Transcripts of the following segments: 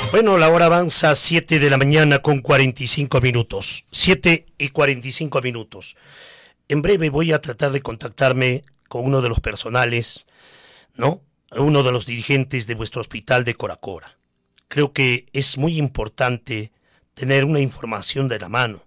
Bueno, la hora avanza 7 de la mañana con 45 minutos. 7:45. En breve voy a tratar de contactarme con uno de los personales, ¿no? Uno de los dirigentes de vuestro hospital de Coracora. Creo que es muy importante tener una información de la mano.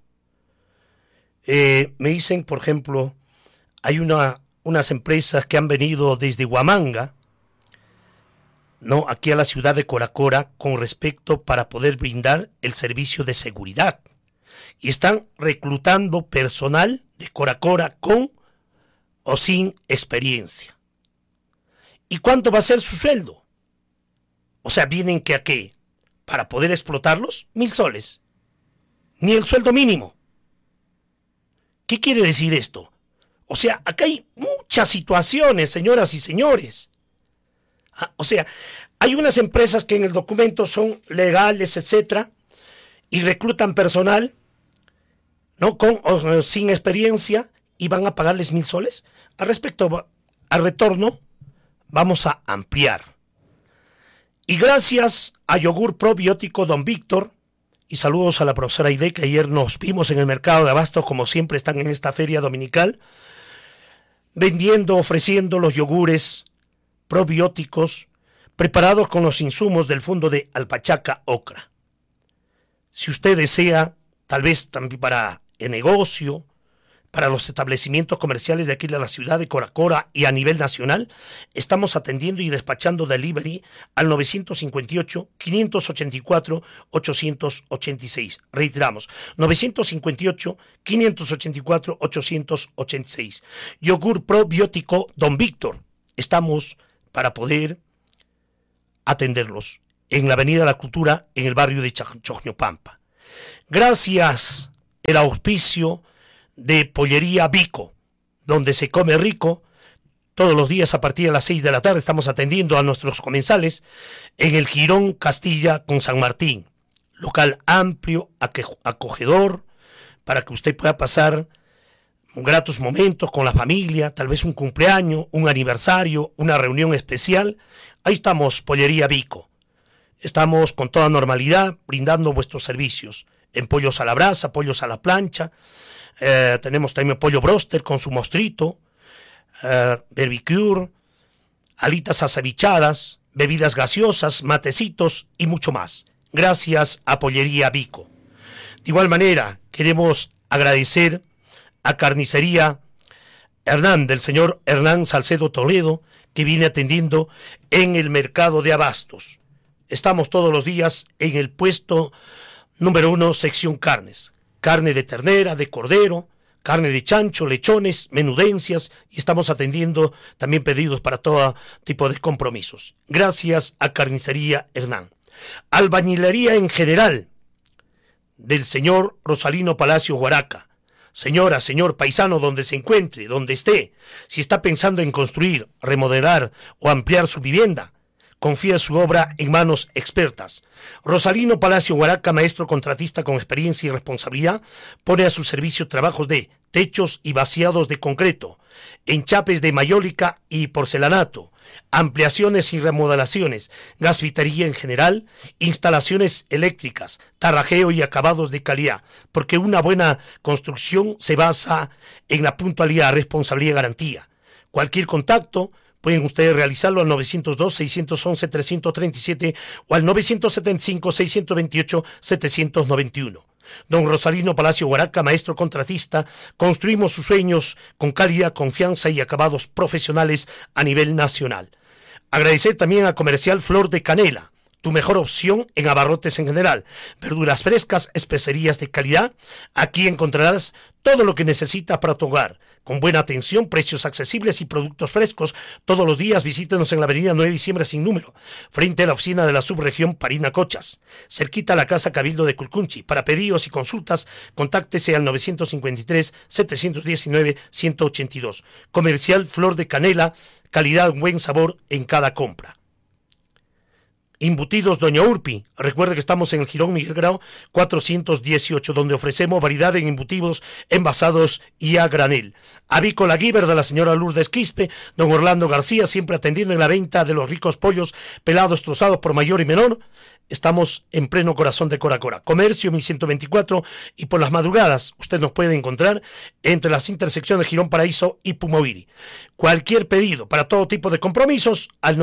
Me dicen, por ejemplo, hay unas empresas que han venido desde Huamanga, ¿no?, aquí a la ciudad de Coracora con respecto para poder brindar el servicio de seguridad. Y están reclutando personal de Coracora con o sin experiencia. ¿Y cuánto va a ser su sueldo? O sea, ¿vienen que a qué? Para poder explotarlos, 1.000 soles. Ni el sueldo mínimo. ¿Qué quiere decir esto? O sea, acá hay muchas situaciones, señoras y señores. O sea, hay unas empresas que en el documento son legales, etcétera, y reclutan personal, ¿no?, con o sin experiencia, y van a pagarles 1.000 soles. Al respecto, al retorno, vamos a ampliar. Y gracias a Yogur Probiótico Don Víctor, y saludos a la profesora Aide, que ayer nos vimos en el mercado de abastos, como siempre están en esta feria dominical, vendiendo, ofreciendo los yogures probióticos preparados con los insumos del fondo de Alpachaca Ocra. Si usted desea, tal vez también para el negocio, para los establecimientos comerciales de aquí de la ciudad de Coracora y a nivel nacional, estamos atendiendo y despachando delivery al 958-584-886. Reiteramos, 958-584-886. Yogur probiótico Don Víctor. Estamos para poder atenderlos en la Avenida de la Cultura, en el barrio de Chojñopampa. Gracias el auspicio de Pollería Vico, donde se come rico. Todos los días a partir de las 6 de la tarde estamos atendiendo a nuestros comensales en el Jirón Castilla con San Martín. Local amplio, acogedor, para que usted pueda pasar gratos momentos con la familia, tal vez un cumpleaños, un aniversario, una reunión especial. Ahí estamos, Pollería Vico. Estamos con toda normalidad brindando vuestros servicios en pollos a la brasa, pollos a la plancha. Tenemos también pollo broster con su mostrito, barbecue, alitas acevichadas, bebidas gaseosas, matecitos y mucho más. Gracias a Pollería Vico. De igual manera, queremos agradecer a Carnicería Hernán, del señor Hernán Salcedo Toledo, que viene atendiendo en el mercado de abastos. Estamos todos los días en el puesto número 1, sección carnes. Carne de ternera, de cordero, carne de chancho, lechones, menudencias, y estamos atendiendo también pedidos para todo tipo de compromisos. Gracias a Carnicería Hernán. Albañilería en general, del señor Rosalino Palacio Huaraca. Señora, señor paisano, donde se encuentre, donde esté, si está pensando en construir, remodelar o ampliar su vivienda, confía su obra en manos expertas. Rosalino Palacio Huaraca, maestro contratista con experiencia y responsabilidad, pone a su servicio trabajos de techos y vaciados de concreto, enchapes de mayólica y porcelanato, ampliaciones y remodelaciones, gasfitería en general, instalaciones eléctricas, tarrajeo y acabados de calidad, porque una buena construcción se basa en la puntualidad, responsabilidad y garantía. Cualquier contacto pueden ustedes realizarlo al 902-611-337 o al 975-628-791. Don Rosalino Palacio Huaraca, maestro contratista, construimos sus sueños con calidad, confianza y acabados profesionales a nivel nacional. Agradecer también a Comercial Flor de Canela, tu mejor opción en abarrotes en general, verduras frescas, especerías de calidad. Aquí encontrarás todo lo que necesitas para tu hogar, con buena atención, precios accesibles y productos frescos. Todos los días visítenos en la avenida 9 de diciembre sin número, frente a la oficina de la subregión Parina-Cochas, cerquita a la Casa Cabildo de Culcunchi. Para pedidos y consultas, contáctese al 953-719-182. Comercial Flor de Canela, calidad, buen sabor en cada compra. Embutidos Doña Urpi. Recuerde que estamos en el Jirón Miguel Grau 418, donde ofrecemos variedad en embutidos envasados y a granel. Avícola Giver de la señora Lourdes Quispe, don Orlando García, siempre atendiendo en la venta de los ricos pollos pelados, trozados por mayor y menor. Estamos en pleno corazón de Coracora. Comercio 1124, y por las madrugadas usted nos puede encontrar entre las intersecciones de Girón Paraíso y Pumoviri. Cualquier pedido para todo tipo de compromisos al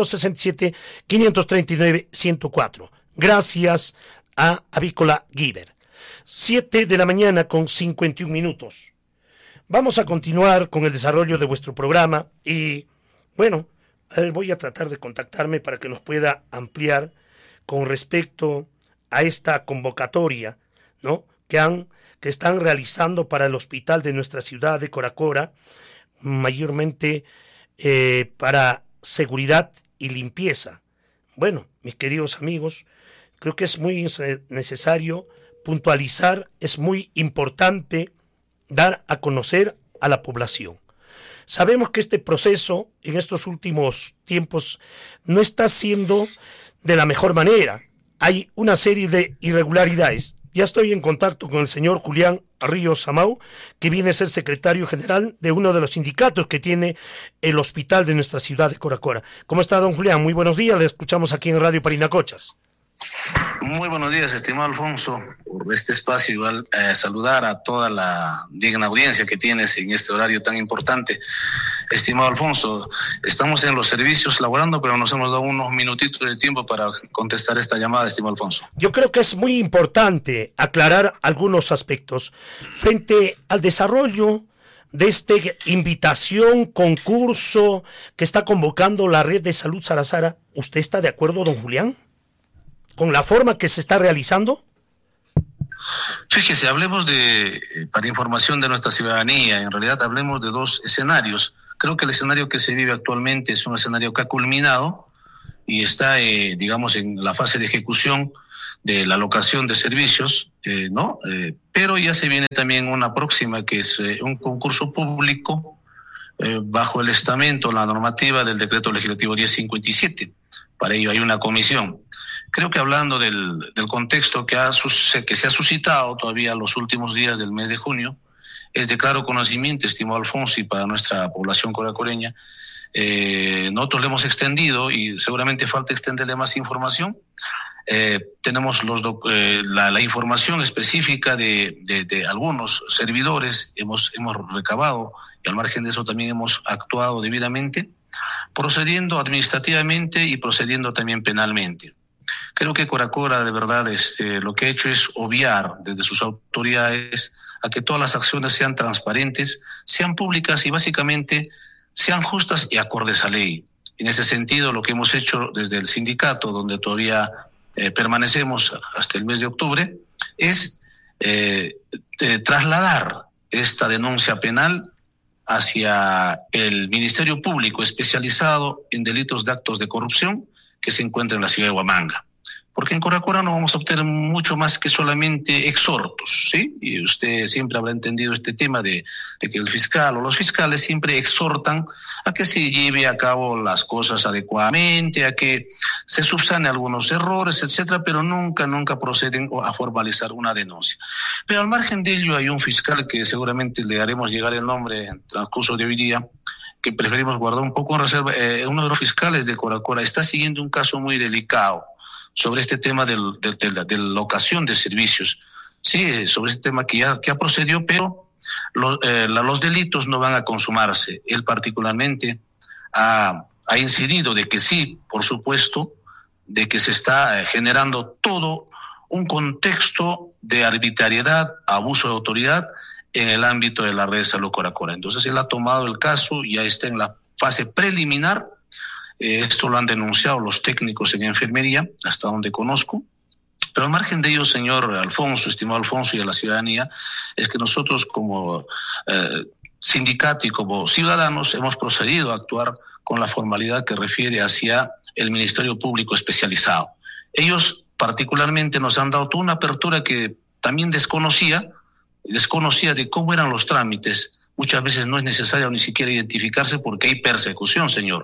967-539-104. Gracias a Avícola Giver. 7 de la mañana con 51 minutos. Vamos a continuar con el desarrollo de vuestro programa y, bueno, voy a tratar de contactarme para que nos pueda ampliar con respecto a esta convocatoria, ¿no?, que están realizando para el hospital de nuestra ciudad de Coracora, mayormente para seguridad y limpieza. Bueno, mis queridos amigos, creo que es muy necesario puntualizar, es muy importante dar a conocer a la población. Sabemos que este proceso en estos últimos tiempos no está siendo de la mejor manera. Hay una serie de irregularidades. Ya estoy en contacto con el señor Julián Ríos Amau, que viene a ser secretario general de uno de los sindicatos que tiene el hospital de nuestra ciudad de Coracora. ¿Cómo está, don Julián? Muy buenos días, le escuchamos aquí en Radio Parinacochas. Muy buenos días, estimado Alfonso, por este espacio. Igual saludar a toda la digna audiencia que tienes en este horario tan importante. Estimado Alfonso, estamos en los servicios laborando, pero nos hemos dado unos minutitos de tiempo para contestar esta llamada, estimado Alfonso. Yo creo que es muy importante aclarar algunos aspectos frente al desarrollo de esta invitación, concurso que está convocando la Red de Salud Sarasara. ¿Usted está de acuerdo, don Julián, con la forma que se está realizando? Fíjese, hablemos para información de nuestra ciudadanía, en realidad hablemos de dos escenarios. Creo que el escenario que se vive actualmente es un escenario que ha culminado y está, digamos, en la fase de ejecución de la alocación de servicios, ¿no? Pero ya se viene también una próxima, que es un concurso público bajo el estamento, la normativa del decreto legislativo 1057. Para ello hay una comisión. Creo que hablando del contexto que se ha suscitado todavía los últimos días del mes de junio, es de claro conocimiento, estimado Alfonso, y para nuestra población coracoreña, nosotros le hemos extendido y seguramente falta extenderle más información. Tenemos la información específica de algunos servidores, hemos recabado, y al margen de eso también hemos actuado debidamente, procediendo administrativamente y procediendo también penalmente. Creo que Coracora, de verdad, lo que ha hecho es obviar desde sus autoridades a que todas las acciones sean transparentes, sean públicas y básicamente sean justas y acordes a ley. En ese sentido, lo que hemos hecho desde el sindicato, donde todavía permanecemos hasta el mes de octubre, es trasladar esta denuncia penal hacia el Ministerio Público especializado en delitos de actos de corrupción que se encuentra en la ciudad de Huamanga. Porque en Coracora no vamos a obtener mucho más que solamente exhortos, ¿sí? Y usted siempre habrá entendido este tema de que el fiscal o los fiscales siempre exhortan a que se lleve a cabo las cosas adecuadamente, a que se subsane algunos errores, etcétera, pero nunca proceden a formalizar una denuncia. Pero al margen de ello hay un fiscal que seguramente le haremos llegar el nombre en transcurso de hoy día, que preferimos guardar un poco en reserva. Uno de los fiscales de Coracora está siguiendo un caso muy delicado sobre este tema de la locación de servicios. Sí, sobre este tema que ya procedió, pero los delitos no van a consumarse. Él particularmente ha incidido de que sí, por supuesto, de que se está generando todo un contexto de arbitrariedad, abuso de autoridad en el ámbito de la red de salud Coracora. Entonces él ha tomado el caso, ya está en la fase preliminar. Esto lo han denunciado los técnicos en enfermería, hasta donde conozco. Pero al margen de ello, señor Alfonso, estimado Alfonso, y a la ciudadanía, es que nosotros como sindicato y como ciudadanos hemos procedido a actuar con la formalidad que refiere hacia el Ministerio Público especializado. Ellos particularmente nos han dado toda una apertura que también desconocía de cómo eran los trámites. Muchas veces no es necesario ni siquiera identificarse porque hay persecución, señor.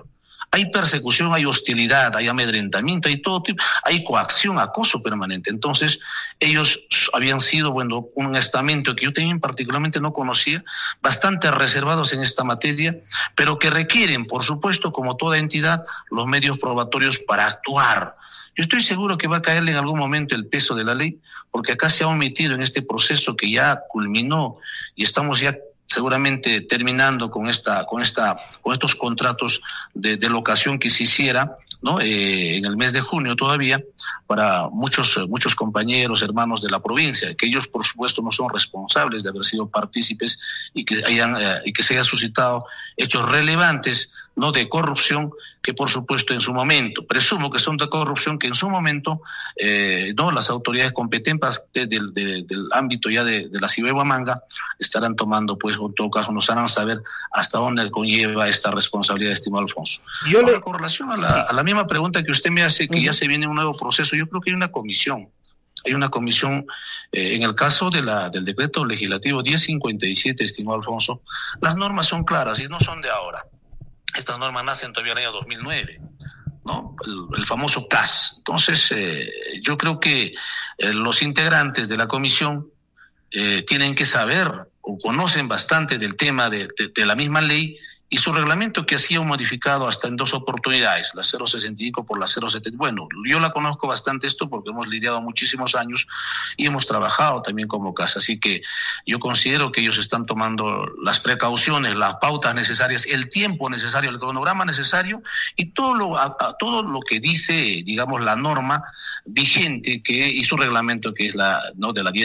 hay persecución, hay hostilidad, hay amedrentamiento, hay todo tipo, hay coacción, acoso permanente. Entonces, ellos habían sido, bueno, un estamento que yo también particularmente no conocía, bastante reservados en esta materia, pero que requieren, por supuesto, como toda entidad, los medios probatorios para actuar. Yo estoy seguro que va a caerle en algún momento el peso de la ley, porque acá se ha omitido en este proceso que ya culminó y estamos ya seguramente terminando con estos contratos de locación que se hiciera, ¿no? En el mes de junio todavía, para muchos compañeros, hermanos de la provincia, que ellos por supuesto no son responsables de haber sido partícipes y que se hayan suscitado hechos relevantes, ¿no? De corrupción, que por supuesto en su momento, presumo que son de corrupción, que en su momento, no, las autoridades competentes del ámbito ya de la ciudad de Huamanga estarán tomando, pues, en todo caso nos harán saber hasta dónde conlleva esta responsabilidad, estimado Alfonso. Con relación a la misma pregunta que usted me hace, que ya se viene un nuevo proceso, yo creo que hay una comisión. Hay una comisión, en el caso del decreto legislativo 1057, estimado Alfonso, las normas son claras y no son de ahora. Estas normas nacen todavía en el año 2009, ¿no? El famoso CAS. Entonces, yo creo que los integrantes de la comisión tienen que saber o conocen bastante del tema de la misma ley y su reglamento, que ha sido modificado hasta en 2 oportunidades, la 065 por la 070. Bueno, yo la conozco bastante esto porque hemos lidiado muchísimos años y hemos trabajado también como casa, así que yo considero que ellos están tomando las precauciones, las pautas necesarias, el tiempo necesario, el cronograma necesario y todo lo que dice, digamos, la norma vigente y su reglamento, que es de la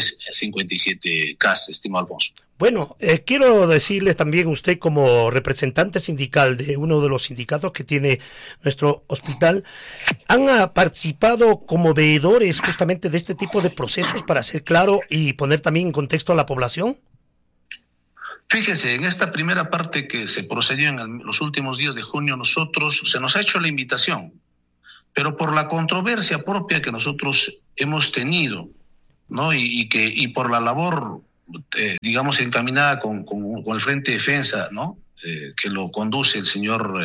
1057 CAS, estimado Alfonso. Bueno, quiero decirle también, usted como representante sindical de uno de los sindicatos que tiene nuestro hospital, ¿han participado como veedores justamente de este tipo de procesos para ser claro y poner también en contexto a la población? Fíjese, en esta primera parte que se procedió en los últimos días de junio, se nos ha hecho la invitación, pero por la controversia propia que nosotros hemos tenido, ¿no? Y por la labor digamos, encaminada con el Frente de Defensa, ¿no? Que lo conduce el señor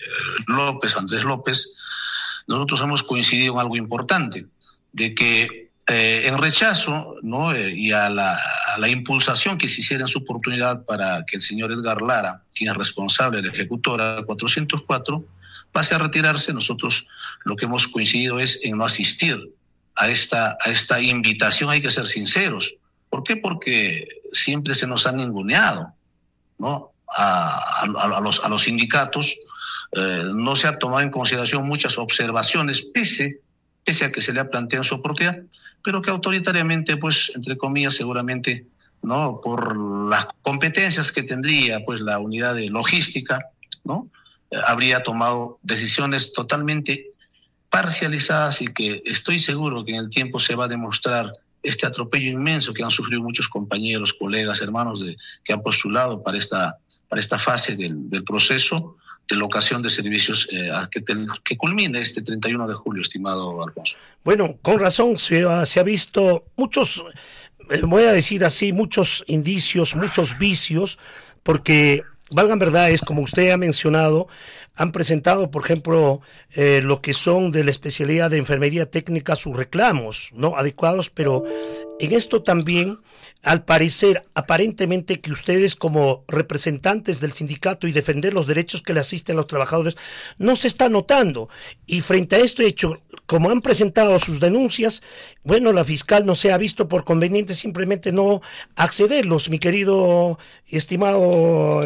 Andrés López, nosotros hemos coincidido en algo importante, de que en rechazo, ¿no? Y a la impulsación que se hiciera en su oportunidad para que el señor Edgar Lara, quien es responsable de la ejecutora 404, pase a retirarse, nosotros lo que hemos coincidido es en no asistir a esta invitación. Hay que ser sinceros. ¿Por qué? Porque siempre se nos han ninguneado, ¿no? A los sindicatos, no se ha tomado en consideración muchas observaciones, pese a que se le ha planteado en su oportunidad, pero que autoritariamente, pues, entre comillas, seguramente, ¿no? Por las competencias que tendría, pues, la unidad de logística, ¿no? Habría tomado decisiones totalmente parcializadas y que estoy seguro que en el tiempo se va a demostrar este atropello inmenso que han sufrido muchos compañeros, colegas, hermanos que han postulado para esta fase del proceso de locación de servicios que culmine este 31 de julio, estimado Alfonso. Bueno, con razón se ha visto muchos, voy a decir así, muchos indicios, muchos vicios, porque, valgan verdades, como usted ha mencionado, han presentado, por ejemplo, lo que son de la especialidad de enfermería técnica, sus reclamos, ¿no? Adecuados, pero en esto también, al parecer, aparentemente que ustedes como representantes del sindicato y defender los derechos que le asisten a los trabajadores, no se está notando. Y frente a este hecho, como han presentado sus denuncias, bueno, la fiscal no se ha visto por conveniente simplemente no accederlos, mi querido y estimado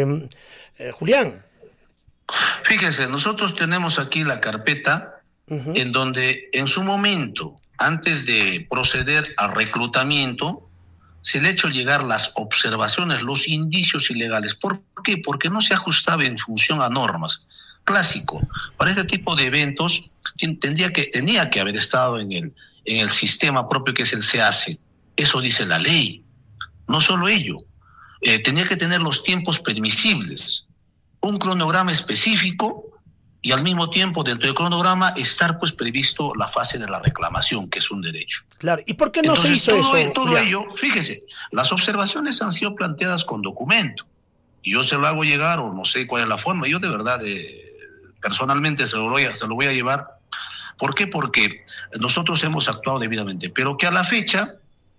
Julián. Fíjense, nosotros tenemos aquí la carpeta en donde en su momento, antes de proceder al reclutamiento, se le ha hecho llegar las observaciones, los indicios ilegales. ¿Por qué? Porque no se ajustaba en función a normas. Clásico. Para este tipo de eventos tenía que haber estado en el sistema propio que es el SEACE. Eso dice la ley. No solo ello. Tenía que tener los tiempos permisibles, un cronograma específico y al mismo tiempo dentro del cronograma estar pues previsto la fase de la reclamación, que es un derecho. Claro, ¿y por qué no se hizo eso? Todo ello, fíjese, las observaciones han sido planteadas con documento y yo se lo hago llegar o no sé cuál es la forma. Yo de verdad personalmente se lo voy a llevar. ¿Por qué? Porque nosotros hemos actuado debidamente, pero que a la fecha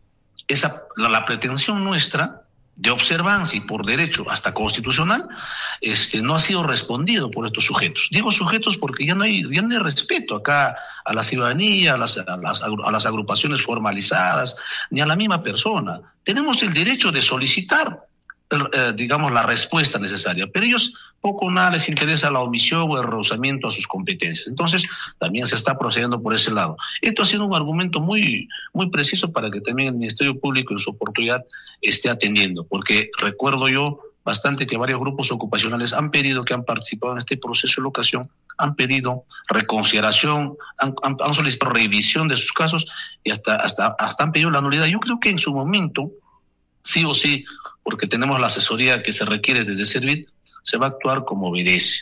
la pretensión nuestra de observancia y por derecho hasta constitucional no ha sido respondido por estos sujetos. Digo sujetos porque ya no hay respeto acá a la ciudadanía, a las agrupaciones formalizadas, ni a la misma persona. Tenemos el derecho de solicitar, digamos, la respuesta necesaria, pero ellos poco o nada les interesa la omisión o el rehusamiento a sus competencias. Entonces, también se está procediendo por ese lado. Esto ha sido un argumento muy, muy preciso para que también el Ministerio Público en su oportunidad esté atendiendo, porque recuerdo yo bastante que varios grupos ocupacionales han pedido, que han participado en este proceso de locación, han pedido reconsideración, han solicitado revisión de sus casos y hasta han pedido la nulidad. Yo creo que en su momento, sí o sí, porque tenemos la asesoría que se requiere desde Servit, se va a actuar como obedece.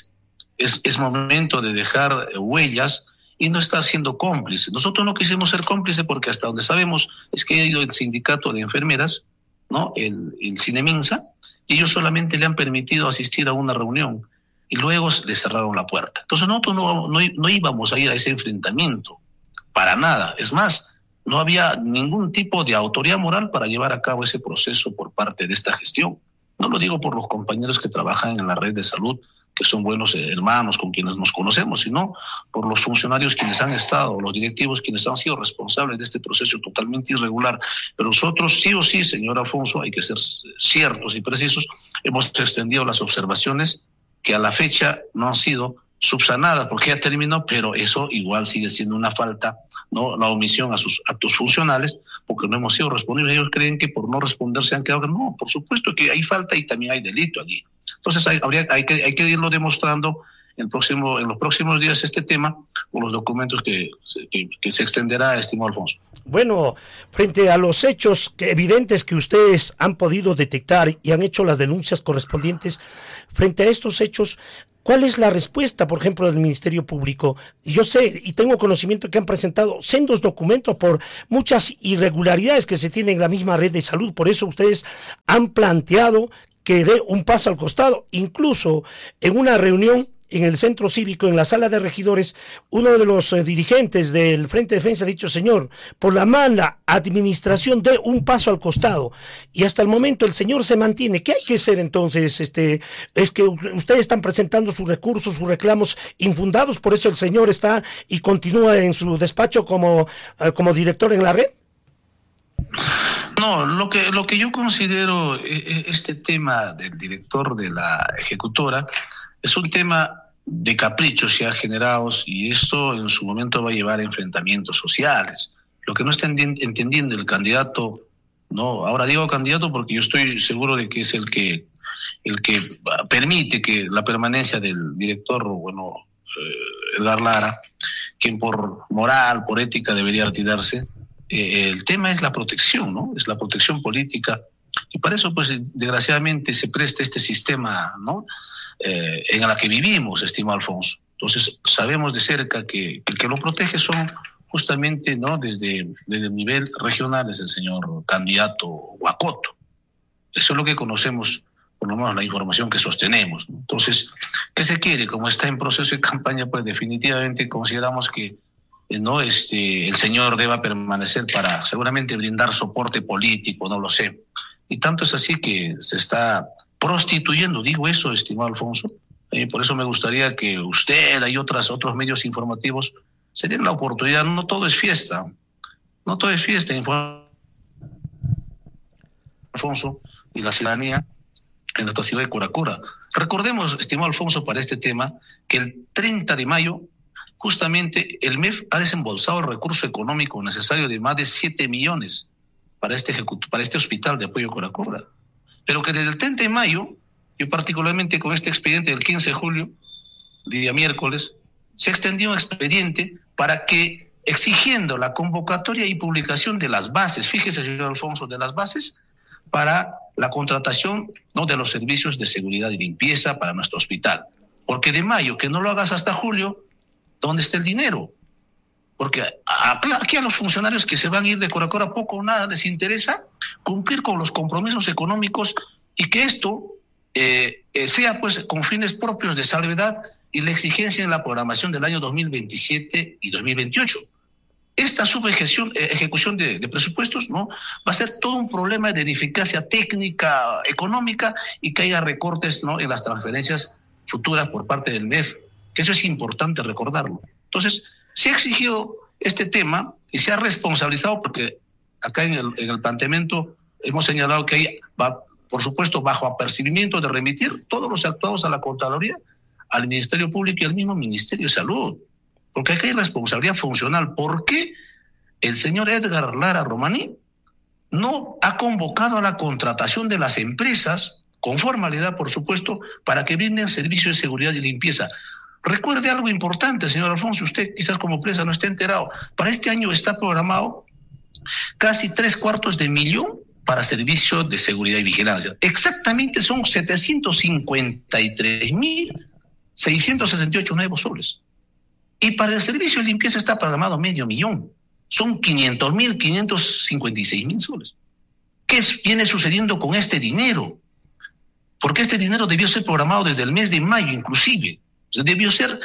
Es momento de dejar huellas y no estar siendo cómplice. Nosotros no quisimos ser cómplices porque hasta donde sabemos es que ha ido el sindicato de enfermeras, ¿no? el Cineminsa, y ellos solamente le han permitido asistir a una reunión y luego le cerraron la puerta. Entonces nosotros no íbamos a ir a ese enfrentamiento, para nada. Es más, no había ningún tipo de autoridad moral para llevar a cabo ese proceso por parte de esta gestión. No lo digo por los compañeros que trabajan en la red de salud, que son buenos hermanos con quienes nos conocemos, sino por los funcionarios quienes han estado, los directivos quienes han sido responsables de este proceso totalmente irregular. Pero nosotros sí o sí, señor Alfonso, hay que ser ciertos y precisos, hemos extendido las observaciones que a la fecha no han sido subsanadas porque ya terminó, pero eso igual sigue siendo una falta, ¿no? La omisión a sus actos funcionales, porque no hemos sido respondidos. Ellos creen que por no responder se han quedado. No, por supuesto que hay falta y también hay delito allí. Entonces hay que irlo demostrando en los próximos días este tema con los documentos que se extenderá, estimado Alfonso. Bueno, frente a los hechos evidentes que ustedes han podido detectar y han hecho las denuncias correspondientes, frente a estos hechos, ¿cuál es la respuesta, por ejemplo, del Ministerio Público? Yo sé y tengo conocimiento que han presentado sendos documentos por muchas irregularidades que se tienen en la misma red de salud. Por eso ustedes han planteado que dé un paso al costado. Incluso en una reunión en el centro cívico, en la sala de regidores, uno de los dirigentes del Frente de Defensa ha dicho: señor, por la mala administración dé un paso al costado. Y hasta el momento el señor se mantiene. ¿Qué hay que hacer entonces? Es que ustedes están presentando sus recursos, sus reclamos infundados, por eso el señor está y continúa en su despacho como director en la red. No, lo que yo considero este tema del director de la ejecutora es un tema de caprichos ya generados, y esto en su momento va a llevar a enfrentamientos sociales. Lo que no está entendiendo el candidato, no, ahora digo candidato porque yo estoy seguro de que es el que permite que la permanencia del director, Edgar Lara, quien por moral, por ética debería retirarse. El tema es la protección, ¿no? Es la protección política, y para eso, pues, desgraciadamente se presta este sistema, ¿no? En la que vivimos, estimado Alfonso. Entonces, sabemos de cerca que el que lo protege son justamente, ¿no?, desde el nivel regional, es el señor candidato Huacoto. Eso es lo que conocemos, por lo menos la información que sostenemos, ¿no? Entonces, ¿qué se quiere? Como está en proceso de campaña, pues definitivamente consideramos que el señor deba permanecer para seguramente brindar soporte político, no lo sé. Y tanto es así que se está prostituyendo, digo eso, estimado Alfonso. Por eso me gustaría que usted y otros medios informativos se den la oportunidad. No todo es fiesta, Alfonso, y la ciudadanía en nuestra ciudad de Coracora. Recordemos, estimado Alfonso, para este tema, que el 30 de mayo, justamente el MEF ha desembolsado el recurso económico necesario de más de 7 millones para este hospital de apoyo Coracora. Pero que desde el 30 de mayo, yo particularmente con este expediente del 15 de julio, día miércoles, se extendió un expediente para que, exigiendo la convocatoria y publicación de las bases, fíjese, señor Alfonso, de las bases para la contratación, ¿no?, de los servicios de seguridad y limpieza para nuestro hospital. Porque de mayo, que no lo hagas hasta julio, ¿dónde está el dinero? Porque aquí a los funcionarios que se van a ir de Coracora poco o nada les interesa cumplir con los compromisos económicos, y que esto sea, pues, con fines propios de salvedad y la exigencia en la programación del año 2027 y 2028. Esta ejecución de presupuestos, ¿no?, va a ser todo un problema de ineficacia técnica, económica, y que haya recortes, ¿no?, en las transferencias futuras por parte del MEF, que eso es importante recordarlo. Entonces, se ha exigido este tema y se ha responsabilizado, porque acá en el planteamiento hemos señalado que hay, por supuesto, bajo apercibimiento de remitir todos los actuados a la Contraloría, al Ministerio Público y al mismo Ministerio de Salud, porque aquí hay responsabilidad funcional. ¿Por qué el señor Edgar Lara Romaní no ha convocado a la contratación de las empresas, con formalidad, por supuesto, para que brinden servicios de seguridad y limpieza? Recuerde algo importante, señor Alfonso, usted quizás como empresa no esté enterado. Para este año está programado casi 750,000 para servicios de seguridad y vigilancia. Exactamente son 753,668 nuevos soles. Y para el servicio de limpieza está programado 500,000. Son 500,556,000 soles. ¿Qué viene sucediendo con este dinero? Porque este dinero debió ser programado desde el mes de mayo, inclusive. O sea, debió ser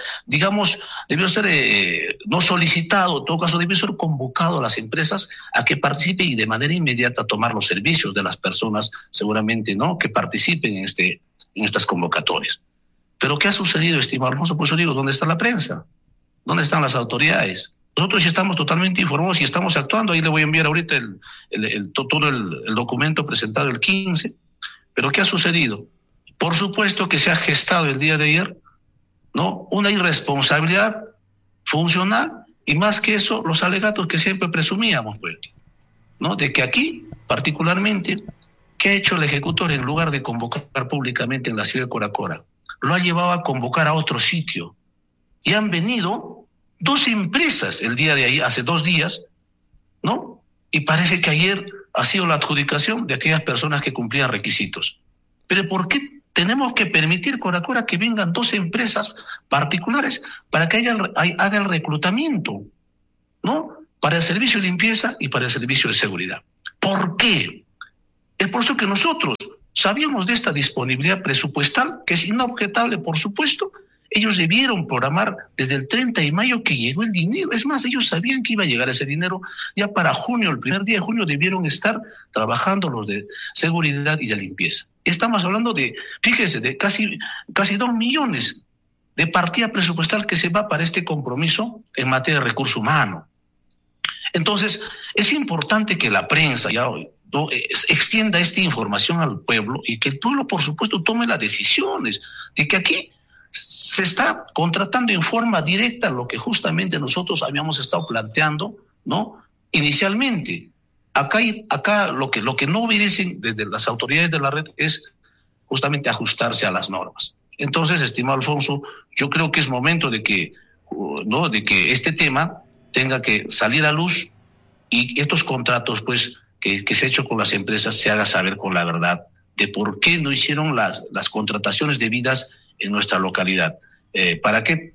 no solicitado, en todo caso debió ser convocado a las empresas a que participen y de manera inmediata tomar los servicios de las personas, seguramente, ¿no?, que participen en estas convocatorias. Pero ¿qué ha sucedido, estimado Alfonso? Pues yo digo, ¿dónde está la prensa? ¿Dónde están las autoridades? Nosotros ya estamos totalmente informados y estamos actuando. Ahí le voy a enviar ahorita todo el documento presentado el 15. ¿Pero qué ha sucedido? Por supuesto que se ha gestado el día de ayer, ¿no?, una irresponsabilidad funcional, y más que eso, los alegatos que siempre presumíamos, pues, ¿no?, de que aquí, particularmente, ¿qué ha hecho el ejecutor en lugar de convocar públicamente en la ciudad de Coracora? Lo ha llevado a convocar a otro sitio. Y han venido 2 empresas el día de ayer, hace 2 días, ¿no? Y parece que ayer ha sido la adjudicación de aquellas personas que cumplían requisitos. Pero ¿por qué tenemos que permitir, Coracora, que vengan 2 empresas particulares para que haga el reclutamiento, ¿no?, para el servicio de limpieza y para el servicio de seguridad? ¿Por qué? Es por eso que nosotros sabíamos de esta disponibilidad presupuestal, que es inobjetable, por supuesto. Ellos debieron programar desde el 30 de mayo que llegó el dinero. Es más, ellos sabían que iba a llegar ese dinero. Ya para junio, el primer día de junio, debieron estar trabajando los de seguridad y de limpieza. Estamos hablando de, fíjese, de casi 2 millones de partida presupuestal que se va para este compromiso en materia de recurso humano. Entonces, es importante que la prensa ya hoy extienda esta información al pueblo, y que el pueblo, por supuesto, tome las decisiones de que aquí se está contratando en forma directa lo que justamente nosotros habíamos estado planteando, ¿no?, inicialmente. Acá lo que no obedecen desde las autoridades de la red es justamente ajustarse a las normas. Entonces, estimado Alfonso, yo creo que es momento de que este tema tenga que salir a luz, y estos contratos, pues, que se ha hecho con las empresas, se haga saber con la verdad de por qué no hicieron las contrataciones debidas en nuestra localidad, para que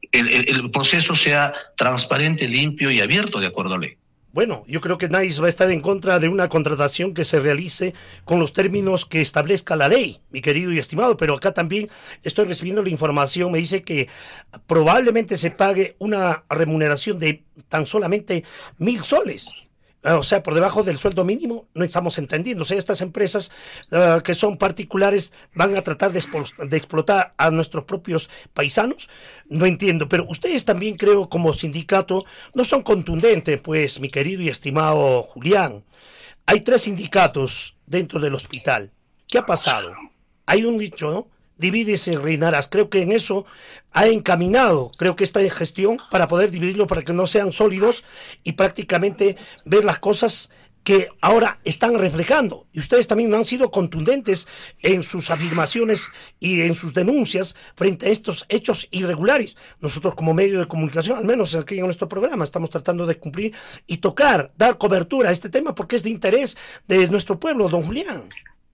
el proceso sea transparente, limpio y abierto de acuerdo a ley. Bueno, yo creo que nadie va a estar en contra de una contratación que se realice con los términos que establezca la ley, mi querido y estimado, pero acá también estoy recibiendo la información, me dice que probablemente se pague una remuneración de tan solamente 1,000 soles. O sea, por debajo del sueldo mínimo. No estamos entendiendo. O sea, estas empresas que son particulares van a tratar de explotar a nuestros propios paisanos. No entiendo, pero ustedes también, creo, como sindicato, no son contundentes, pues, mi querido y estimado Julián. Hay 3 sindicatos dentro del hospital. ¿Qué ha pasado? Hay un dicho, ¿no?, divides y reinarás. Creo que en eso ha encaminado, creo que esta gestión, para poder dividirlo, para que no sean sólidos y prácticamente ver las cosas que ahora están reflejando. Y ustedes también han sido contundentes en sus afirmaciones y en sus denuncias frente a estos hechos irregulares. Nosotros, como medio de comunicación, al menos aquí en nuestro programa, estamos tratando de cumplir y dar cobertura a este tema, porque es de interés de nuestro pueblo, don Julián.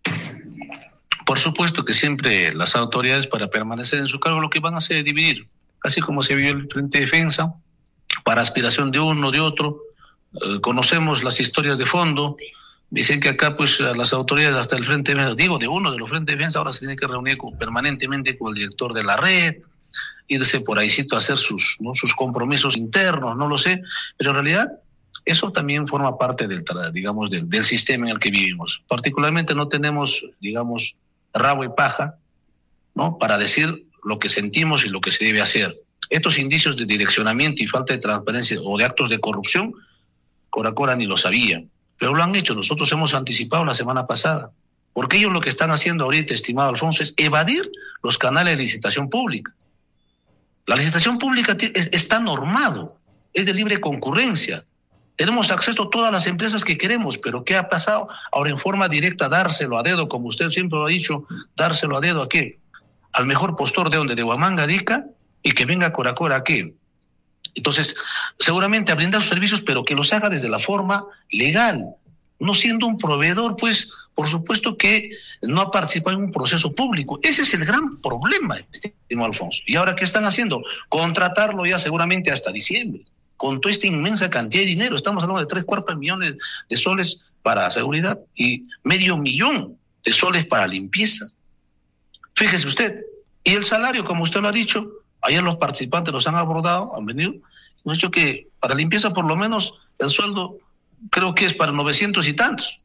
Por supuesto que siempre las autoridades, para permanecer en su cargo, lo que van a hacer es dividir, así como se vio el Frente de Defensa, para aspiración de uno, de otro. Conocemos las historias de fondo. Dicen que acá, pues, a las autoridades, hasta el Frente de Defensa, de uno de los Frentes de Defensa, ahora se tiene que reunir permanentemente con el director de la red, irse por ahícito a hacer sus compromisos internos, no lo sé, pero en realidad eso también forma parte del sistema en el que vivimos. Particularmente no tenemos, digamos, rabo y paja, ¿no?, para decir lo que sentimos y lo que se debe hacer. Estos indicios de direccionamiento y falta de transparencia o de actos de corrupción, Coracora ni lo sabía, pero lo han hecho. Nosotros hemos anticipado la semana pasada, porque ellos lo que están haciendo ahorita, estimado Alfonso, es evadir los canales de licitación pública. La licitación pública está normado, es de libre concurrencia. Tenemos acceso a todas las empresas que queremos, pero ¿qué ha pasado? Ahora, en forma directa, dárselo a dedo, como usted siempre lo ha dicho, dárselo a dedo ¿a qué? Al mejor postor de Huamanga, Dica, y que venga a Coracora ¿a qué? Entonces, seguramente a brindar sus servicios, pero que los haga desde la forma legal, no siendo un proveedor, pues, por supuesto que no ha participado en un proceso público. Ese es el gran problema, estimado Alfonso. ¿Y ahora qué están haciendo? Contratarlo ya seguramente hasta diciembre, con toda esta inmensa cantidad de dinero. Estamos hablando de 3/4 millones de soles para seguridad y $500,000 de soles para limpieza. Fíjese usted, y el salario, como usted lo ha dicho, ayer los participantes los han abordado, han venido, y han dicho que para limpieza por lo menos el sueldo creo que es para 900 y tantos,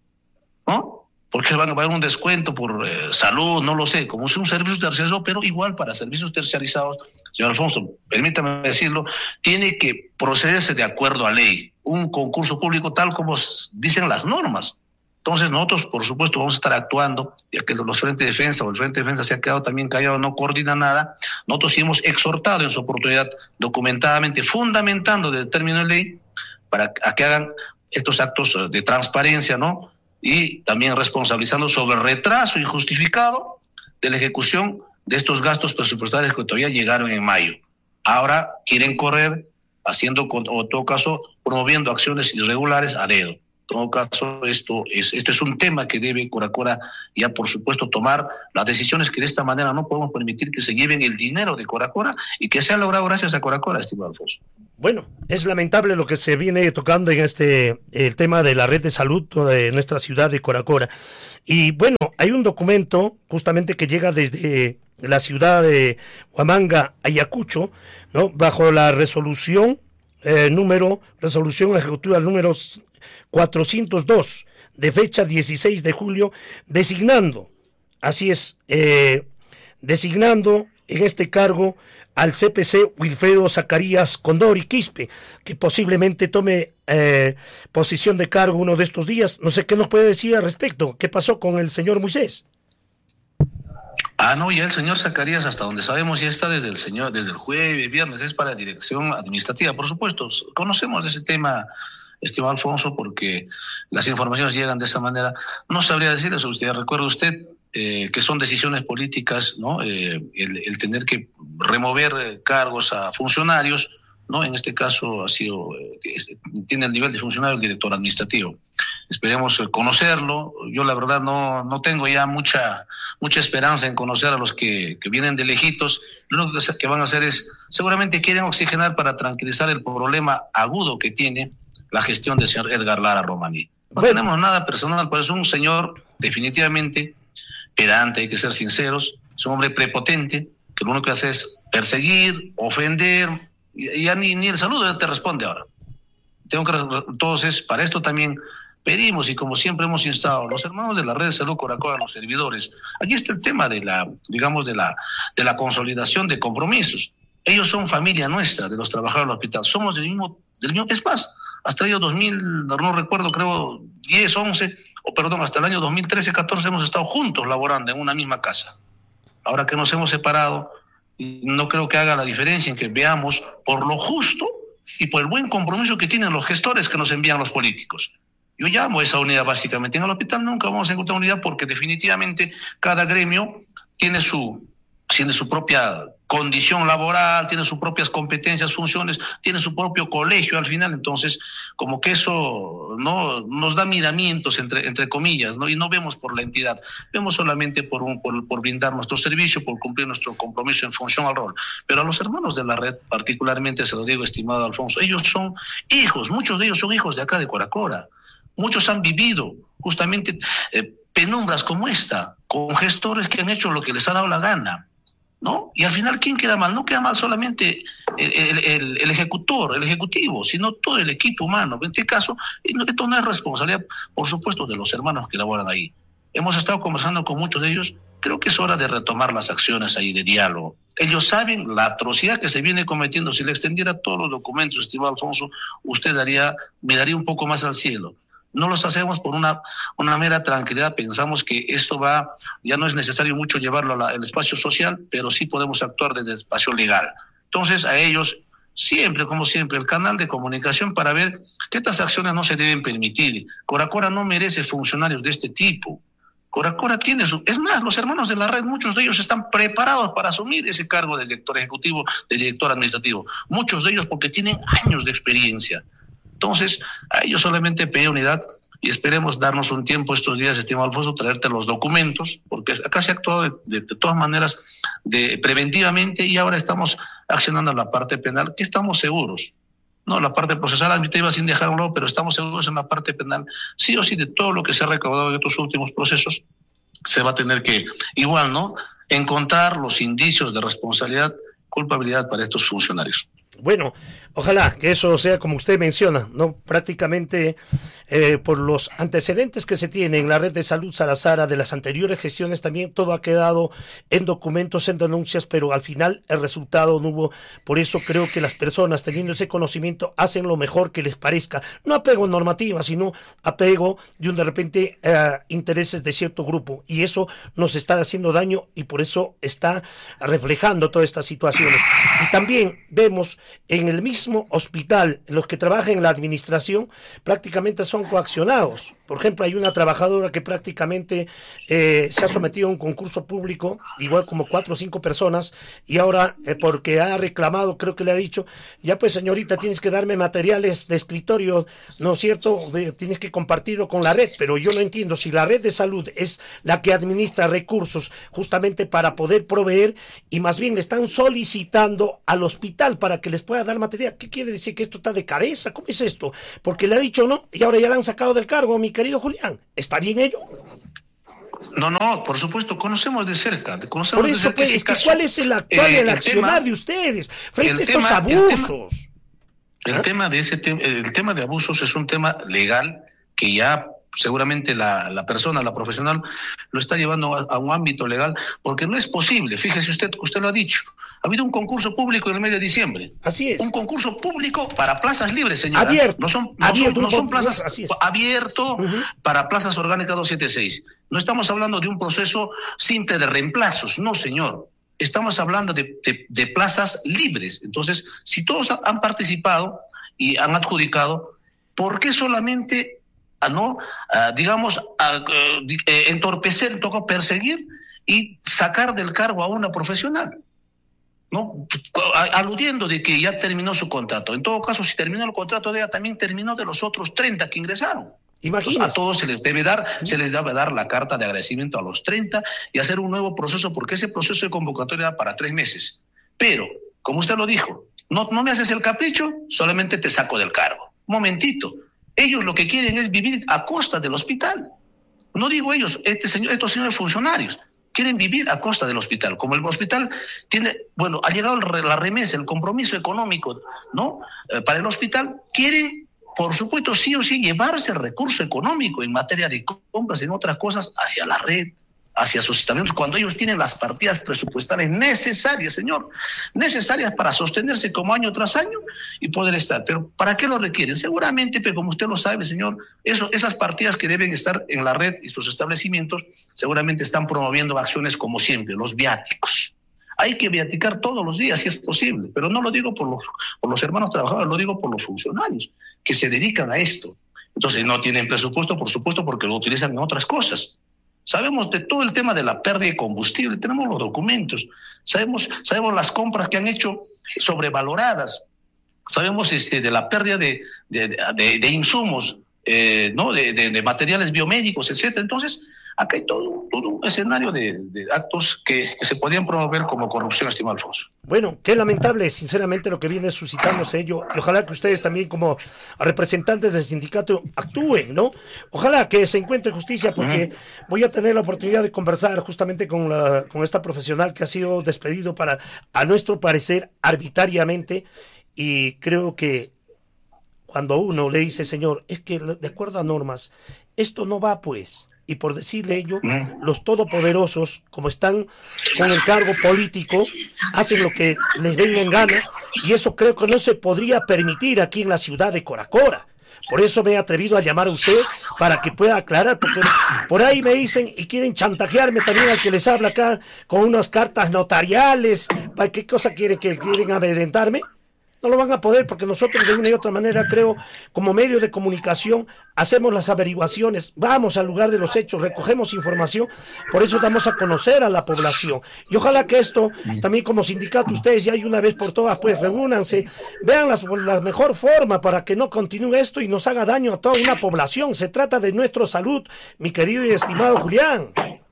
¿no? Porque van a pagar un descuento por salud, no lo sé, como es un servicio terciarizado, pero igual para servicios terciarizados, señor Alfonso, permítame decirlo, tiene que procederse de acuerdo a ley, un concurso público tal como dicen las normas. Entonces nosotros, por supuesto, vamos a estar actuando, ya que los Frente de Defensa o el Frente de Defensa se ha quedado también callado, no coordina nada. Nosotros sí hemos exhortado en su oportunidad, documentadamente, fundamentando el término de ley, para que hagan estos actos de transparencia, ¿no? Y también responsabilizando sobre el retraso injustificado de la ejecución de estos gastos presupuestarios que todavía llegaron en mayo. Ahora quieren correr haciendo, o en todo caso, promoviendo acciones irregulares a dedo. En todo caso, esto es un tema que debe Coracora ya, por supuesto, tomar las decisiones, que de esta manera no podemos permitir que se lleven el dinero de Coracora y que se ha logrado gracias a Coracora, estimado Alfonso. Bueno, es lamentable lo que se viene tocando en el tema de la red de salud de nuestra ciudad de Coracora. Y bueno, hay un documento justamente que llega desde la ciudad de Huamanga, Ayacucho, ¿no?, bajo la resolución ejecutiva número 402, de fecha 16 de julio, designando en este cargo al CPC Wilfredo Zacarías Condori Quispe, que posiblemente tome posición de cargo uno de estos días. No sé qué nos puede decir al respecto. ¿Qué pasó con el señor Moisés? No, ya el señor Zacarías, hasta donde sabemos, ya está desde el jueves, viernes, es para dirección administrativa. Por supuesto, conocemos de ese tema, estimado Alfonso, porque las informaciones llegan de esa manera. No sabría decirle eso a usted. Recuerde usted que son decisiones políticas, ¿no? El tener que remover cargos a funcionarios, ¿no? En este caso tiene el nivel de funcionario el director administrativo. Esperemos conocerlo. Yo la verdad no tengo ya mucha esperanza en conocer a los que vienen de lejitos. Lo único que van a hacer es, seguramente quieren oxigenar para tranquilizar el problema agudo que tiene la gestión del señor Edgar Lara Romaní. No tenemos nada personal, pero es un señor definitivamente pedante, hay que ser sinceros, es un hombre prepotente, que lo único que hace es perseguir, ofender, y ya ni el saludo ya te responde ahora. Entonces, para esto también pedimos, y como siempre hemos instado, los hermanos de la red de salud Coracora, los servidores, allí está el tema de la consolidación de compromisos. Ellos son familia nuestra, de los trabajadores del hospital, somos del mismo, es más, hasta el año 2000, no recuerdo, creo 10, 11, hasta el año 2013, 14 hemos estado juntos laborando en una misma casa. Ahora que nos hemos separado, no creo que haga la diferencia en que veamos por lo justo y por el buen compromiso que tienen los gestores que nos envían los políticos. Yo llamo a esa unidad básicamente. En el hospital nunca vamos a encontrar unidad porque definitivamente cada gremio tiene su propia condición laboral, tiene sus propias competencias, funciones, tiene su propio colegio al final. Entonces, como que eso no nos da miramientos entre comillas, ¿no? Y no vemos por la entidad, vemos solamente por brindar nuestro servicio, por cumplir nuestro compromiso en función al rol. Pero a los hermanos de la red, particularmente se lo digo, estimado Alfonso, ellos son hijos, muchos de ellos son hijos de acá de Coracora. Muchos han vivido justamente penumbras como esta, con gestores que han hecho lo que les ha dado la gana. ¿no? Y al final, ¿quién queda mal? No queda mal solamente el ejecutor, el ejecutivo, sino todo el equipo humano. En este caso, esto no es responsabilidad, por supuesto, de los hermanos que laboran ahí. Hemos estado conversando con muchos de ellos. Creo que es hora de retomar las acciones ahí de diálogo. Ellos saben la atrocidad que se viene cometiendo. Si le extendiera todos los documentos, estimado Alfonso, usted miraría un poco más al cielo. No los hacemos por una mera tranquilidad. Pensamos que esto ya no es necesario mucho llevarlo al espacio social, pero sí podemos actuar desde el espacio legal. Entonces, a ellos, siempre, como siempre, el canal de comunicación para ver que estas acciones no se deben permitir. Coracora no merece funcionarios de este tipo. Coracora tiene es más, los hermanos de la red, muchos de ellos están preparados para asumir ese cargo de director ejecutivo, de director administrativo. Muchos de ellos porque tienen años de experiencia. Entonces, a ellos solamente pedí unidad y esperemos darnos un tiempo estos días, estimado Alfonso, traerte los documentos, porque acá se ha actuado de todas maneras preventivamente y ahora estamos accionando en la parte penal, que estamos seguros. No, la parte procesal administrativa sin dejar a un lado, pero estamos seguros en la parte penal. Sí o sí, de todo lo que se ha recaudado en estos últimos procesos, se va a tener que, igual, ¿no?, encontrar los indicios de responsabilidad, culpabilidad para estos funcionarios. Bueno, ojalá que eso sea como usted menciona, ¿no? Prácticamente por los antecedentes que se tienen en la red de salud Sarazara de las anteriores gestiones, también todo ha quedado en documentos, en denuncias, pero al final el resultado no hubo. Por eso creo que las personas teniendo ese conocimiento hacen lo mejor que les parezca. No apego normativa, sino apego de repente intereses de cierto grupo. Y eso nos está haciendo daño y por eso está reflejando todas estas situaciones. Y también vemos en el mismo hospital, los que trabajan en la administración prácticamente son coaccionados. Por ejemplo, hay una trabajadora que prácticamente se ha sometido a un concurso público, igual como 4 o 5 personas, y ahora porque ha reclamado, creo que le ha dicho, ya pues señorita, tienes que darme materiales de escritorio, ¿no es cierto? Tienes que compartirlo con la red, pero yo no entiendo si la red de salud es la que administra recursos justamente para poder proveer, y más bien le están solicitando al hospital para que les pueda dar material. ¿Qué quiere decir? ¿Que esto está de cabeza? ¿Cómo es esto? Porque le ha dicho no, y ahora ya le han sacado del cargo, mi querido Julián. ¿Está bien ello? No, por supuesto, conocemos de cerca. Por eso, pues, es que ¿cuál es el actual accionar de ustedes frente a estos abusos? El tema de abusos es un tema legal que ya seguramente la persona, la profesional, lo está llevando a un ámbito legal, porque no es posible, fíjese usted lo ha dicho, ha habido un concurso público en el mes de diciembre. Así es. Un concurso público para plazas libres, señora. Abierto. No son plazas abierto para plazas orgánicas 276. No estamos hablando de un proceso simple de reemplazos, no, señor. Estamos hablando de plazas libres. Entonces, si todos han participado y han adjudicado, ¿por qué solamente entorpecer, toca perseguir y sacar del cargo a una profesional? ¿No? Aludiendo de que ya terminó su contrato. En todo caso, si terminó el contrato de ella, también terminó de los otros 30 que ingresaron. Entonces, a todos se les debe dar la carta de agradecimiento a los 30 y hacer un nuevo proceso, porque ese proceso de convocatoria era para 3 meses. Pero, como usted lo dijo, no me haces el capricho, solamente te saco del cargo. Un momentito. Ellos lo que quieren es vivir a costa del hospital. No digo ellos, estos señores funcionarios quieren vivir a costa del hospital. Como el hospital ha llegado la remesa, el compromiso económico, ¿no? Para el hospital, quieren, por supuesto, sí o sí, llevarse el recurso económico en materia de compras, en otras cosas, hacia la red, hacia sus estamentos, cuando ellos tienen las partidas presupuestales necesarias, señor, necesarias para sostenerse como año tras año y poder estar. Pero ¿para qué lo requieren? Seguramente, pero como usted lo sabe, señor, esas partidas que deben estar en la red y sus establecimientos seguramente están promoviendo acciones como siempre, los viáticos. Hay que viaticar todos los días si es posible, pero no lo digo por los hermanos trabajadores, lo digo por los funcionarios que se dedican a esto. Entonces no tienen presupuesto, por supuesto, porque lo utilizan en otras cosas. Sabemos de todo el tema de la pérdida de combustible, tenemos los documentos, sabemos las compras que han hecho sobrevaloradas, sabemos de la pérdida de insumos, ¿no? de materiales biomédicos, etcétera. Entonces, Acá hay todo un escenario de actos que se podían promover como corrupción, estimado Alfonso. Bueno, qué lamentable, sinceramente, lo que viene suscitándose ello, y ojalá que ustedes también, como representantes del sindicato, actúen, ¿no? Ojalá que se encuentre justicia, porque voy a tener la oportunidad de conversar justamente con esta profesional que ha sido despedido a nuestro parecer, arbitrariamente, y creo que cuando uno le dice, señor, es que de acuerdo a normas, esto no va, pues, y por decirle ello, los todopoderosos, como están con el cargo político, hacen lo que les venga en gana, y eso creo que no se podría permitir aquí en la ciudad de Coracora. Por eso me he atrevido a llamar a usted para que pueda aclarar, porque por ahí me dicen y quieren chantajearme también al que les habla acá con unas cartas notariales. ¿Para qué cosa quieren? ¿Que quieren amedrentarme? No lo van a poder, porque nosotros de una y otra manera, creo, como medio de comunicación, hacemos las averiguaciones, vamos al lugar de los hechos, recogemos información, por eso damos a conocer a la población. Y ojalá que esto, también como sindicato, ustedes ya hay una vez por todas, pues reúnanse, vean la mejor forma para que no continúe esto y nos haga daño a toda una población. Se trata de nuestra salud, mi querido y estimado Julián.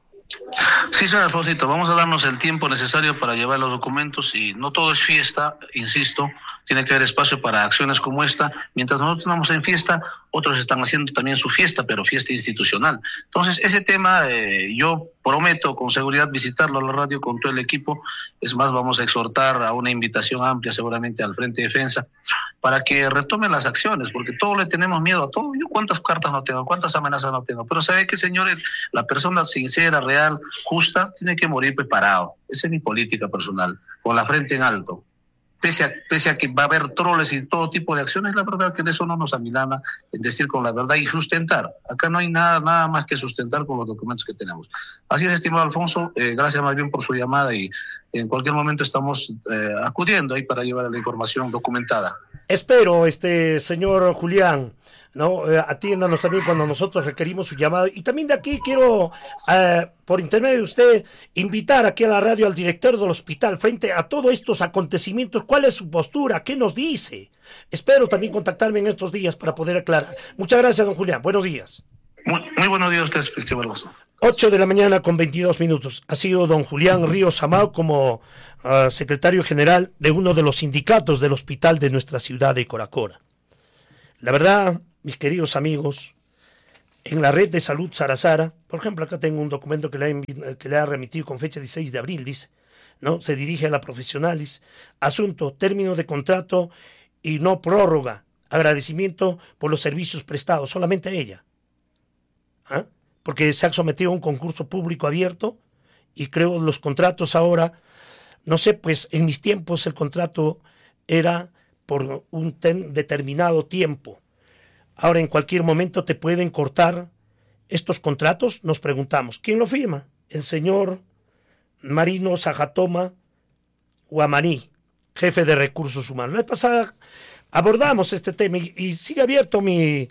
Sí, señor Alfonsito, vamos a darnos el tiempo necesario para llevar los documentos, y no todo es fiesta, insisto, tiene que haber espacio para acciones como esta. Mientras nosotros estamos en fiesta, otros están haciendo también su fiesta, pero fiesta institucional. Entonces, ese tema yo prometo con seguridad visitarlo a la radio con todo el equipo. Es más, vamos a exhortar a una invitación amplia seguramente al Frente de Defensa para que retomen las acciones, porque todos le tenemos miedo a todo. Yo cuántas cartas no tengo, cuántas amenazas no tengo, pero ¿sabe qué, señores? La persona sincera, real, justa, tiene que morir preparado. Esa es mi política personal, con la frente en alto. Pese a que va a haber troles y todo tipo de acciones, la verdad que de eso no nos amilana en decir con la verdad y sustentar. Acá no hay nada más que sustentar con los documentos que tenemos. Así es, estimado Alfonso, gracias más bien por su llamada, y en cualquier momento estamos acudiendo ahí para llevar la información documentada. Espero, señor Julián, ¿no? Atiéndanos también cuando nosotros requerimos su llamado. Y también de aquí quiero, por intermedio de usted, invitar aquí a la radio al director del hospital frente a todos estos acontecimientos. ¿Cuál es su postura? ¿Qué nos dice? Espero también contactarme en estos días para poder aclarar. Muchas gracias, don Julián. Buenos días. Muy buenos días a ustedes, estimado Alfonso. 8 de la mañana con 22 minutos. Ha sido don Julián Ríos Amao como secretario general de uno de los sindicatos del hospital de nuestra ciudad de Coracora. La verdad, mis queridos amigos, en la red de salud Sarasara, por ejemplo, acá tengo un documento que le ha remitido con fecha 16 de abril, dice, ¿no? Se dirige a la profesionalis, asunto, término de contrato y no prórroga, agradecimiento por los servicios prestados, solamente a ella. ¿Ah? Porque se ha sometido a un concurso público abierto y creo los contratos ahora, no sé, pues en mis tiempos el contrato era por un determinado tiempo. Ahora en cualquier momento te pueden cortar estos contratos. Nos preguntamos, ¿quién lo firma? El señor Marino Sajatoma Guamaní, jefe de recursos humanos. La vez pasada abordamos este tema y sigue abierto mi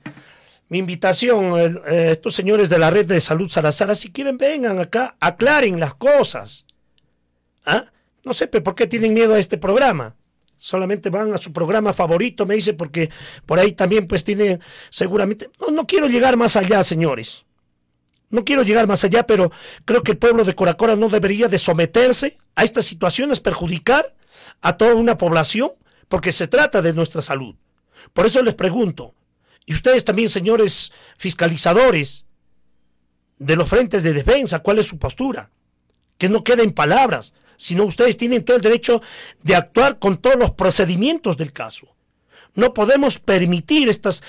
invitación. Estos señores de la red de salud Sarasara, si quieren vengan acá, aclaren las cosas. ¿Ah? No sé por qué tienen miedo a este programa. Solamente van a su programa favorito, me dice, porque por ahí también pues tienen seguramente... No quiero llegar más allá, señores. No quiero llegar más allá, pero creo que el pueblo de Coracora no debería de someterse a estas situaciones, perjudicar a toda una población, porque se trata de nuestra salud. Por eso les pregunto, y ustedes también, señores fiscalizadores de los frentes de defensa, ¿cuál es su postura? Que no quede en palabras, sino ustedes tienen todo el derecho de actuar con todos los procedimientos del caso. No podemos permitir estas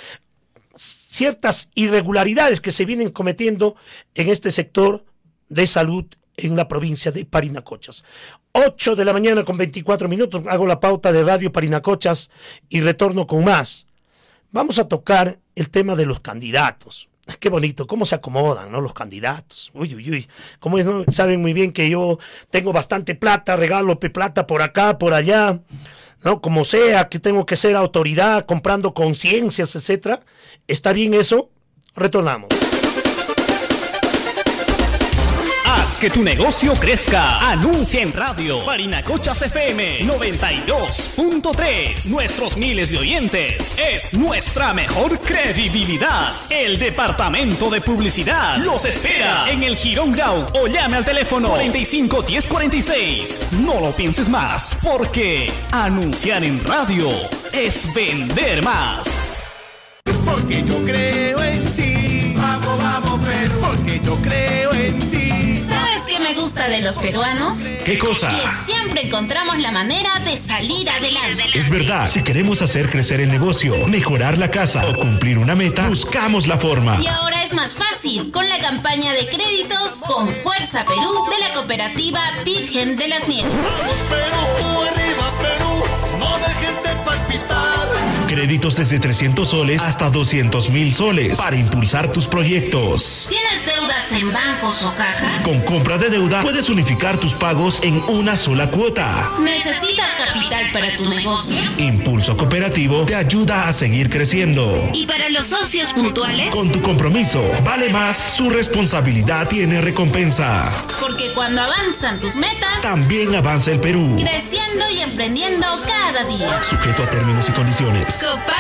ciertas irregularidades que se vienen cometiendo en este sector de salud en la provincia de Parinacochas. 8 de la mañana con 24 minutos, hago la pauta de Radio Parinacochas y retorno con más. Vamos a tocar el tema de los candidatos. Qué bonito, cómo se acomodan, ¿no? Los candidatos. Uy. Como ¿no? Saben muy bien que yo tengo bastante plata, regalo plata por acá, por allá, ¿no? Como sea, que tengo que ser autoridad, comprando conciencias, etcétera. ¿Está bien eso? Retornamos. Haz que tu negocio crezca. Anuncia en radio. Barinacochas FM 92.3. Nuestros miles de oyentes es nuestra mejor credibilidad. El departamento de publicidad los espera en el Girón Grau o llame al teléfono 45 10 46. No lo pienses más, porque anunciar en radio es vender más. Porque yo creo en ti. Vamos, vamos, Perú. Porque yo creo en ti. ¿Sabes qué me gusta de los peruanos? ¿Qué cosa? Que siempre encontramos la manera de salir adelante. Es verdad, si queremos hacer crecer el negocio, mejorar la casa o cumplir una meta, buscamos la forma. Y ahora es más fácil con la campaña de créditos con Fuerza Perú de la cooperativa Virgen de las Nieves. Vamos, Perú, arriba, Perú. No dejes de palpitar. Créditos desde 300 soles hasta 200,000 soles para impulsar tus proyectos. ¿Tienes deudas en bancos o cajas? Con compra de deuda puedes unificar tus pagos en una sola cuota. ¿Necesitas capital para tu negocio? Impulso Cooperativo te ayuda a seguir creciendo. ¿Y para los socios puntuales? Con tu compromiso, vale más, su responsabilidad tiene recompensa. Porque cuando avanzan tus metas, También avanza el Perú. creciendo y emprendiendo cada día. Sujeto a términos y condiciones. Copa